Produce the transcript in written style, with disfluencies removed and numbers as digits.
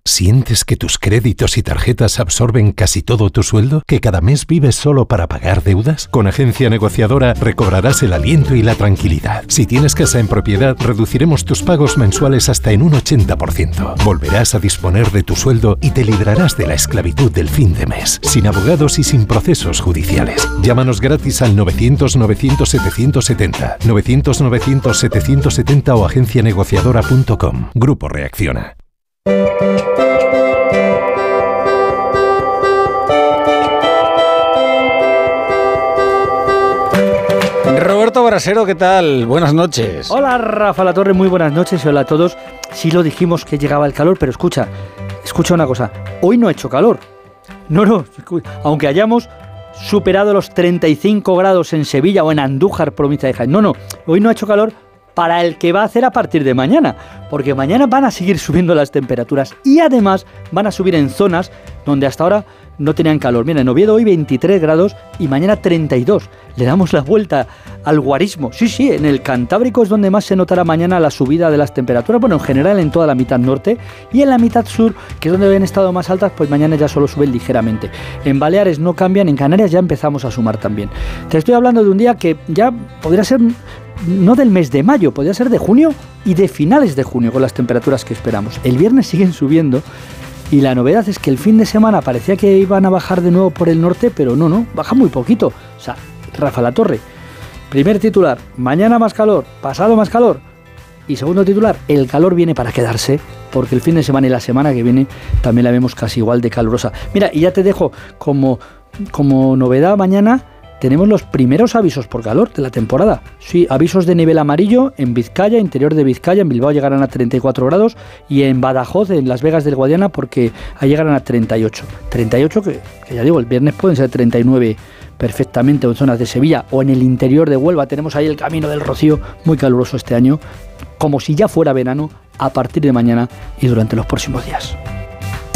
¿Sientes que tus créditos y tarjetas absorben casi todo tu sueldo? ¿Que cada mes vives solo para pagar deudas? Con Agencia Negociadora recobrarás el aliento y la tranquilidad. Si tienes casa en propiedad, reduciremos tus pagos mensuales hasta en un 80%. Volverás a disponer de tu sueldo y te librarás de la esclavitud del fin de mes, sin abogados y sin procesos judiciales. Llámanos gratis al 900-900-770, 900-900-770 o agencianegociadora.com. Grupo Reacciona. Roberto Brasero, ¿qué tal? Buenas noches. Hola, Rafa Latorre, muy buenas noches y hola a todos. Sí lo dijimos que llegaba el calor, pero escucha una cosa. Hoy no ha hecho calor. No, aunque hayamos superado los 35 grados en Sevilla o en Andújar, provincia de Jaén. No, hoy no ha hecho calor para el que va a hacer a partir de mañana, porque mañana van a seguir subiendo las temperaturas y además van a subir en zonas donde hasta ahora no tenían calor. Mira, en Oviedo hoy 23 grados y mañana 32. Le damos la vuelta al guarismo. Sí, en el Cantábrico es donde más se notará mañana la subida de las temperaturas. Bueno, en general en toda la mitad norte y en la mitad sur, que es donde habían estado más altas, pues mañana ya solo suben ligeramente. En Baleares no cambian, en Canarias ya empezamos a sumar también. Te estoy hablando de un día que ya podría ser no del mes de mayo, podría ser de junio y de finales de junio con las temperaturas que esperamos. El viernes siguen subiendo. Y la novedad es que el fin de semana parecía que iban a bajar de nuevo por el norte, pero no, baja muy poquito. O sea, Rafa Latorre, primer titular, mañana más calor, pasado más calor. Y segundo titular, el calor viene para quedarse, porque el fin de semana y la semana que viene también la vemos casi igual de calurosa. Mira, y ya te dejo como novedad mañana. Tenemos los primeros avisos por calor de la temporada. Sí, avisos de nivel amarillo en Vizcaya, interior de Vizcaya, en Bilbao llegarán a 34 grados y en Badajoz, en Las Vegas del Guadiana, porque ahí llegarán a 38. 38 que ya digo, el viernes pueden ser 39 perfectamente en zonas de Sevilla o en el interior de Huelva. Tenemos ahí el Camino del Rocío, muy caluroso este año, como si ya fuera verano a partir de mañana y durante los próximos días.